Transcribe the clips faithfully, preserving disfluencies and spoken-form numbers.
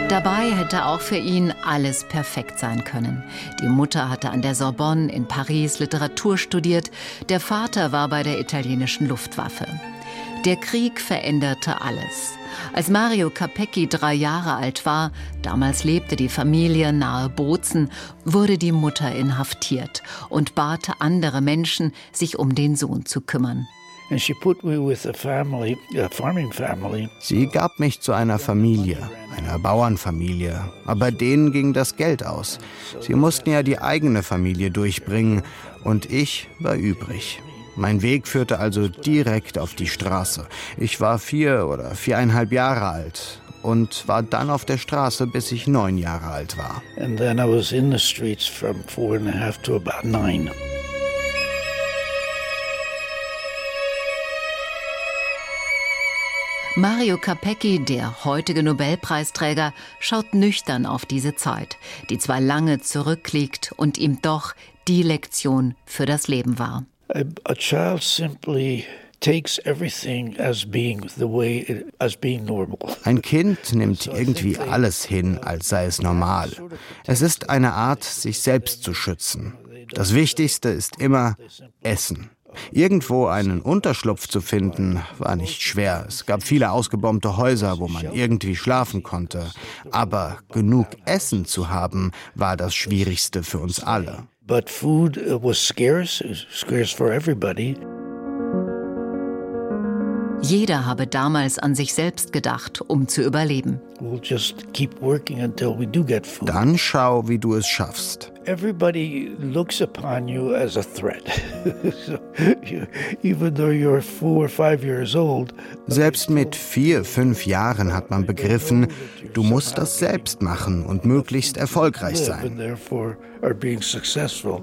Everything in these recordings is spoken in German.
Dabei hätte auch für ihn alles perfekt sein können. Die Mutter hatte an der Sorbonne in Paris Literatur studiert, der Vater war bei der italienischen Luftwaffe. Der Krieg veränderte alles. Als Mario Capecchi drei Jahre alt war, damals lebte die Familie nahe Bozen, wurde die Mutter inhaftiert und bat andere Menschen, sich um den Sohn zu kümmern. Sie gab mich zu einer Familie, einer Bauernfamilie, aber denen ging das Geld aus. Sie mussten ja die eigene Familie durchbringen und ich war übrig. Mein Weg führte also direkt auf die Straße. Ich war vier oder viereinhalb Jahre alt und war dann auf der Straße, bis ich neun Jahre alt war. And then I was in the streets from four and a half to about nine. Mario Capecchi, der heutige Nobelpreisträger, schaut nüchtern auf diese Zeit, die zwar lange zurückliegt und ihm doch die Lektion für das Leben war. A, a child simply takes everything as being the way it, as being normal. Ein Kind nimmt irgendwie alles hin, als sei es normal. Es ist eine Art, sich selbst zu schützen. Das Wichtigste ist immer Essen. Irgendwo einen Unterschlupf zu finden, war nicht schwer. Es gab viele ausgebombte Häuser, wo man irgendwie schlafen konnte. Aber genug Essen zu haben, war das Schwierigste für uns alle. But food was scarce, scarce for everybody. Jeder habe damals an sich selbst gedacht, um zu überleben. We'll just keep working until we do get food. Dann schau, wie du es schaffst. Everybody looks upon you as a threat. So, you, even though you're four or five years old. Selbst mit vier, fünf Jahren hat man begriffen, du musst das selbst machen und möglichst erfolgreich sein. And therefore are being successful.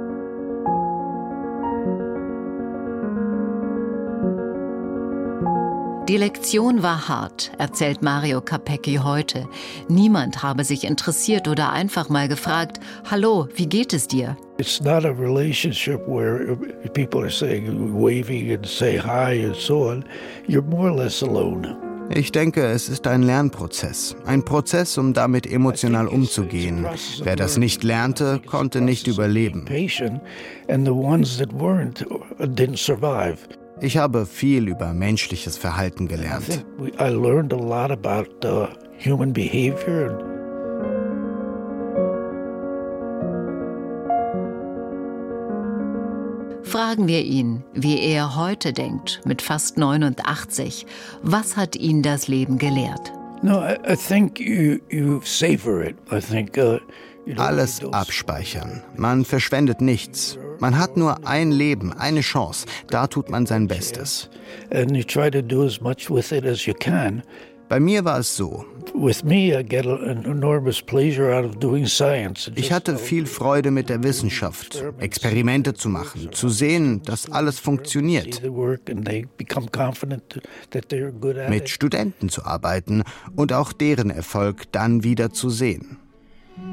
Die Lektion war hart, erzählt Mario Capecchi heute. Niemand habe sich interessiert oder einfach mal gefragt, hallo, wie geht es dir? It's not a relationship where people are saying, waving and say hi and so on. You're more or less alone. Ich denke, es ist ein Lernprozess. Ein Prozess, um damit emotional umzugehen. Wer das nicht lernte, konnte nicht überleben. Ich habe viel über menschliches Verhalten gelernt. I learned a lot about uh, human behavior. Fragen wir ihn, wie er heute denkt, mit fast neunundachtzig. Was hat ihn das Leben gelehrt? No, I, I think you, you savor it. I think, uh, you know, Alles abspeichern. Man verschwendet nichts. Man hat nur ein Leben, eine Chance. Da tut man sein Bestes. And you try to do as much with it as you can. Bei mir war es so. Ich hatte viel Freude mit der Wissenschaft, Experimente zu machen, zu sehen, dass alles funktioniert. Mit Studenten zu arbeiten und auch deren Erfolg dann wieder zu sehen.